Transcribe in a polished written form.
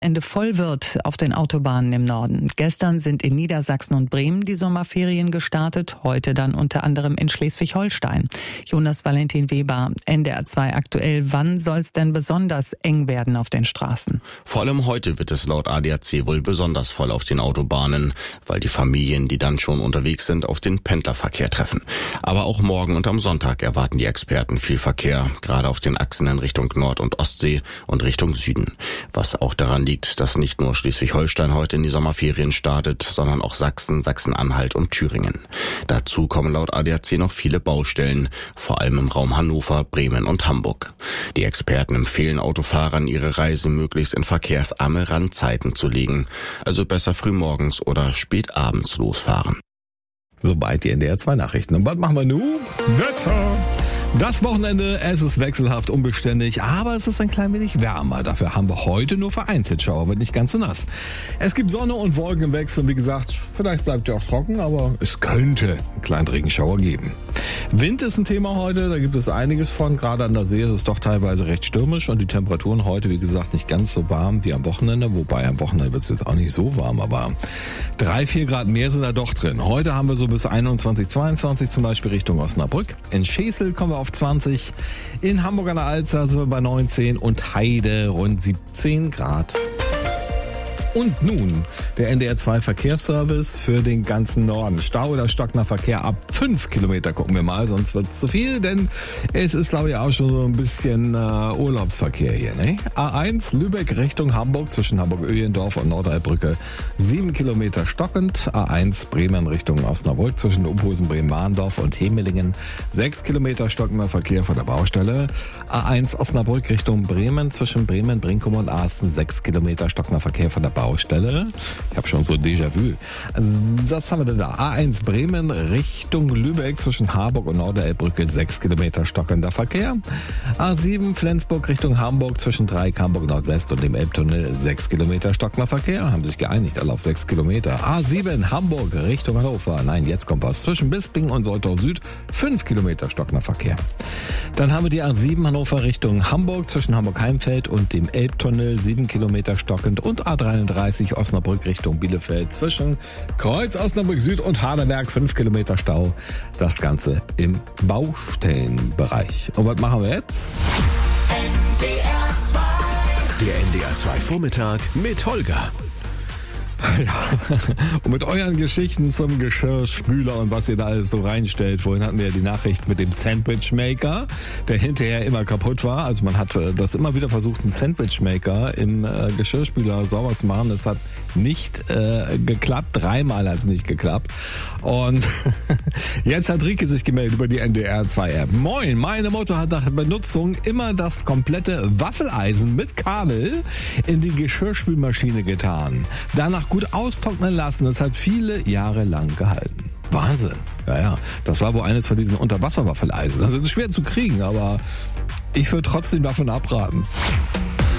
Ende voll wird auf den Autobahnen im Norden. Gestern sind in Niedersachsen und Bremen die Sommerferien gestartet, heute dann unter anderem in Schleswig-Holstein. Jonas Valentin Weber, NDR 2 aktuell. Wann soll es denn besonders eng werden auf den Straßen? Vor allem heute wird es laut ADAC wohl besonders voll auf den Autobahnen, weil die Familien, die dann schon unterwegs sind, auf den Pendlerverkehr treffen. Aber auch morgen und am Sonntag erwarten die Experten viel Verkehr, gerade auf den Achsen in Richtung Nord- und Ostsee und Richtung Süden. Was auch daran liegt, dass nicht nur Schleswig-Holstein heute in die Sommerferien startet, sondern auch Sachsen, Sachsen-Anhalt und Thüringen. Dazu kommen laut ADAC noch viele Baustellen, vor allem im Raum Hannover, Bremen und Hamburg. Die Experten empfehlen Autofahrern, ihre Reise möglichst in verkehrsarme Randzeiten zu legen, also besser frühmorgens oder spät abends losfahren. Soweit die NDR 2 Nachrichten. Und was machen wir nun? Wetter! Das Wochenende, es ist wechselhaft unbeständig, aber es ist ein klein wenig wärmer. Dafür haben wir heute nur vereinzelt Schauer, wird nicht ganz so nass. Es gibt Sonne und Wolken im Wechsel. Wie gesagt, vielleicht bleibt ja auch trocken, aber es könnte einen kleinen Regenschauer geben. Wind ist ein Thema heute, da gibt es einiges von. Gerade an der See ist es doch teilweise recht stürmisch und die Temperaturen heute, wie gesagt, nicht ganz so warm wie am Wochenende. Wobei am Wochenende wird es jetzt auch nicht so warm, aber 3-4 Grad mehr sind da doch drin. Heute haben wir so bis 21, 22 zum Beispiel Richtung Osnabrück. In Schesel kommen wir auf 20, in Hamburg an der Alster sind wir bei 19 und Heide rund 17 Grad. Und nun der NDR 2 Verkehrsservice für den ganzen Norden. Stau oder stockender Verkehr ab 5 Kilometer gucken wir mal, sonst wird es zu viel, denn es ist, glaube ich, auch schon so ein bisschen Urlaubsverkehr hier. Ne? A1 Lübeck Richtung Hamburg zwischen Hamburg-Öhlendorf und Nordalbrücke 7 Kilometer stockend. A1 Bremen Richtung Osnabrück zwischen Uphusen, Bremen-Mahndorf und Hemelingen 6 Kilometer stockender Verkehr von der Baustelle. A1 Osnabrück Richtung Bremen zwischen Bremen, Brinkum und Asten 6 Kilometer stockender Verkehr von der Baustelle. Ich habe schon so Déjà-vu. Das haben wir denn da. A1 Bremen Richtung Lübeck zwischen Harburg und Norderelbbrücke 6 Kilometer stockender Verkehr. A7 Flensburg Richtung Hamburg zwischen Dreieck Hamburg Nordwest und dem Elbtunnel 6 Kilometer stockender Verkehr. Haben sich geeinigt, alle auf 6 Kilometer. A7 Hamburg Richtung Hannover. Nein, jetzt kommt was. Zwischen Bisping und Soltau Süd 5 Kilometer stockender Verkehr. Dann haben wir die A7 Hannover Richtung Hamburg zwischen Hamburg-Heimfeld und dem Elbtunnel 7 Kilometer stockend und A33 Osnabrück Richtung Bielefeld zwischen Kreuz Osnabrück Süd und Hardenberg 5 Kilometer Stau. Das Ganze im Baustellenbereich. Und was machen wir jetzt? NDR 2. Der NDR 2 Vormittag mit Holger. Ja, und mit euren Geschichten zum Geschirrspüler und was ihr da alles so reinstellt. Vorhin hatten wir ja die Nachricht mit dem Sandwichmaker, der hinterher immer kaputt war. Also man hat das immer wieder versucht, einen Sandwichmaker im Geschirrspüler sauber zu machen. Das hat nicht geklappt. 3-mal hat es nicht geklappt. Und jetzt hat Rike sich gemeldet über die NDR 2 App. Moin, meine Mutter hat nach Benutzung immer das komplette Waffeleisen mit Kabel in die Geschirrspülmaschine getan. Danach gut austrocknen lassen. Das hat viele Jahre lang gehalten. Wahnsinn. Ja. Das war wohl eines von diesen Unterwasserwaffeleisen. Das ist schwer zu kriegen, aber ich würde trotzdem davon abraten.